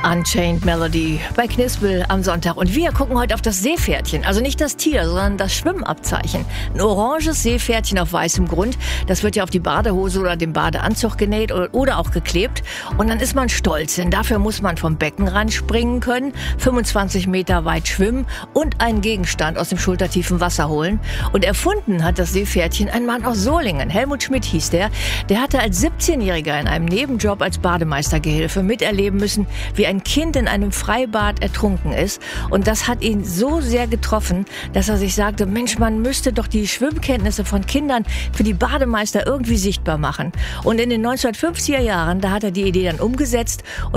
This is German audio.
Unchained Melody bei Knispel am Sonntag. Und wir gucken heute auf das Seepferdchen. Also nicht das Tier, sondern das Schwimmabzeichen. Ein oranges Seepferdchen auf weißem Grund. Das wird ja auf die Badehose oder den Badeanzug genäht oder auch geklebt. Und dann ist man stolz, denn dafür muss man vom Beckenrand springen können, 25 Meter weit schwimmen und einen Gegenstand aus dem schultertiefen Wasser holen. Und erfunden hat das Seepferdchen ein Mann aus Solingen. Helmut Schmidt hieß der. Der hatte als 17-Jähriger in einem Nebenjob als Bademeistergehilfe miterleben müssen, wie ein Kind in einem Freibad ertrunken ist. Und das hat ihn so sehr getroffen, dass er sich sagte, Mensch, man müsste doch die Schwimmkenntnisse von Kindern für die Bademeister irgendwie sichtbar machen. Und in den 1950er Jahren, da hat er die Idee dann umgesetzt.